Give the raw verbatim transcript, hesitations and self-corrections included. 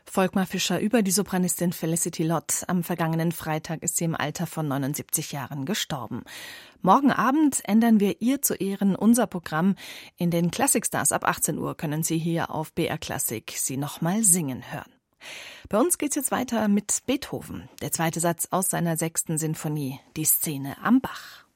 Volkmar Fischer über die Sopranistin Felicity Lott. Am vergangenen Freitag ist sie im Alter von neunundsiebzig Jahren gestorben. Morgen Abend ändern wir ihr zu Ehren unser Programm. In den Klassikstars ab achtzehn Uhr können Sie hier auf B R Klassik sie nochmal singen hören. Bei uns geht's jetzt weiter mit Beethoven. Der zweite Satz aus seiner sechsten Sinfonie, die Szene am Bach.